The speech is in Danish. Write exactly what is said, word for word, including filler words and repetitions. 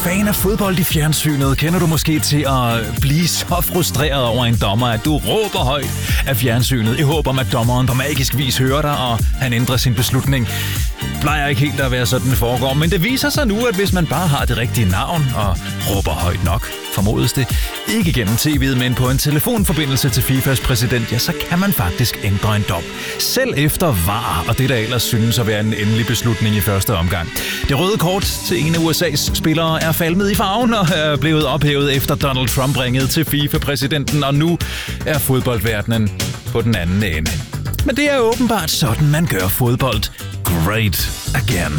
fan af fodbold i fjernsynet, kender du måske til at blive så frustreret over en dommer, at du råber højt af fjernsynet i håb om, at dommeren på magisk vis hører dig, og han ændrer sin beslutning. Plejer ikke helt at være sådan, det foregår, men det viser sig nu, at hvis man bare har det rigtige navn og råber højt nok, formodes det, ikke gennem tv'et, men på en telefonforbindelse til FIFAs præsident, ja, så kan man faktisk ændre en dom. Selv efter V A R, og det der ellers synes at være en endelig beslutning i første omgang. Det røde kort til en af U S A's spillere er falmet i farven og er blevet ophævet efter Donald Trump ringede til FIFA-præsidenten, og nu er fodboldverdenen på den anden ende. Men det er åbenbart sådan, man gør fodbold great again.